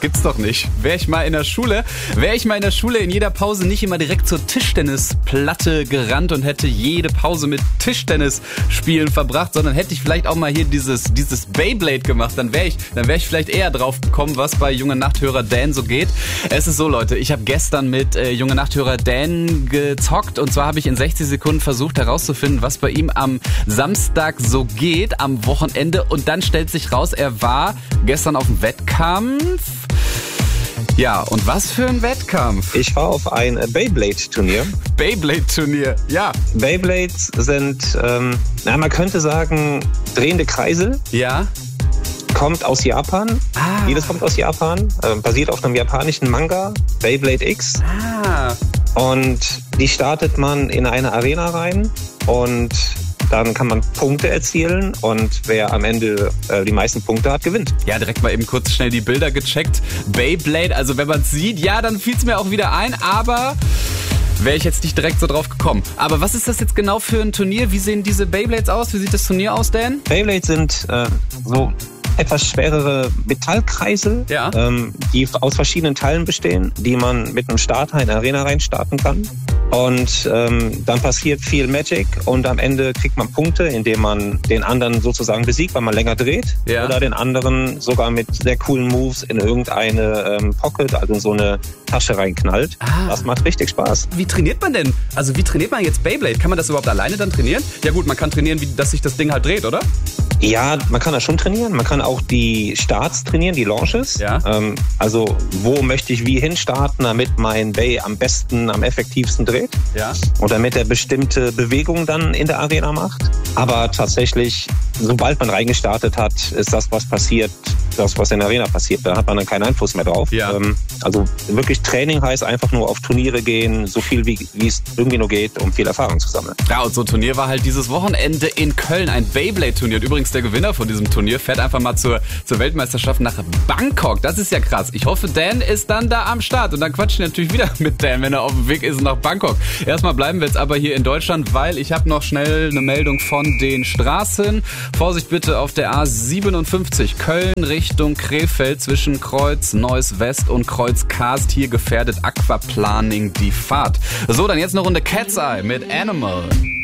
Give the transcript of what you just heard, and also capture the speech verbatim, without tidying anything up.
gibt's doch nicht. Wäre ich mal in der Schule, wäre ich mal in der Schule in jeder Pause nicht immer direkt zur Tischtennisplatte gerannt und hätte jede Pause mit Tischtennisspielen verbracht, sondern hätte ich vielleicht auch mal hier dieses, dieses Beyblade gemacht, dann wäre ich, dann wäre ich vielleicht eher drauf gekommen, was bei Junge Nachthörer Dan so geht. Es ist so, Leute, ich habe gestern mit äh, Junge Nachthörer Dan gezockt und zwar habe ich in sechzig Sekunden versucht herauszufinden, was bei ihm am Samstag so geht, am Wochenende, und dann stellt sich raus, er war gestern auf dem Wettkampf. Ja, und was für ein Wettkampf? Ich war auf ein Beyblade-Turnier. Beyblade-Turnier, ja. Beyblades sind, ähm, na, man könnte sagen, drehende Kreisel. Ja. Kommt aus Japan. Ah. Jedes kommt aus Japan. Äh, basiert auf einem japanischen Manga, Beyblade X. Ah. Und die startet man in eine Arena rein und dann kann man Punkte erzielen und wer am Ende äh, die meisten Punkte hat, gewinnt. Ja, direkt mal eben kurz schnell die Bilder gecheckt. Beyblade, also wenn man es sieht, ja, dann fiel es mir auch wieder ein, aber wäre ich jetzt nicht direkt so drauf gekommen. Aber was ist das jetzt genau für ein Turnier? Wie sehen diese Beyblades aus? Wie sieht das Turnier aus, Dan? Beyblades sind äh, so etwas schwerere Metallkreisel, ja. ähm, die aus verschiedenen Teilen bestehen, die man mit einem Starter in eine Arena reinstarten kann. Und ähm, dann passiert viel Magic und am Ende kriegt man Punkte, indem man den anderen sozusagen besiegt, weil man länger dreht. Ja. Oder den anderen sogar mit sehr coolen Moves in irgendeine ähm, Pocket, also in so eine Tasche reinknallt. Ah. Das macht richtig Spaß. Wie trainiert man denn? Also wie trainiert man jetzt Beyblade? Kann man das überhaupt alleine dann trainieren? Ja gut, man kann trainieren, wie, dass sich das Ding halt dreht, oder? Ja, man kann das schon trainieren. Man kann auch die Starts trainieren, die Launches. Ja. Ähm, also wo möchte ich wie hinstarten, damit mein Bay am besten, am effektivsten dreht. Ja. Und damit er bestimmte Bewegungen dann in der Arena macht. Aber tatsächlich, sobald man reingestartet hat, ist das, was passiert, das, was in der Arena passiert. Da hat man dann keinen Einfluss mehr drauf. Ja. Ähm, also wirklich Training heißt einfach nur auf Turniere gehen, so viel wie wie es irgendwie nur geht, um viel Erfahrung zu sammeln. Ja, und so ein Turnier war halt dieses Wochenende in Köln, ein Beyblade-Turnier. Und übrigens der Gewinner von diesem Turnier fährt einfach mal zur, zur Weltmeisterschaft nach Bangkok. Das ist ja krass. Ich hoffe, Dan ist dann da am Start. Und dann quatschen wir natürlich wieder mit Dan, wenn er auf dem Weg ist nach Bangkok. Erstmal bleiben wir jetzt aber hier in Deutschland, weil ich habe noch schnell eine Meldung von den Straßen. Vorsicht bitte auf der A siebenundfünfzig Köln Richtung Krefeld zwischen Kreuz Neuss West und Kreuz Karst. Hier gefährdet Aquaplaning die Fahrt. So, dann jetzt eine Runde Cat's Eye mit Animal.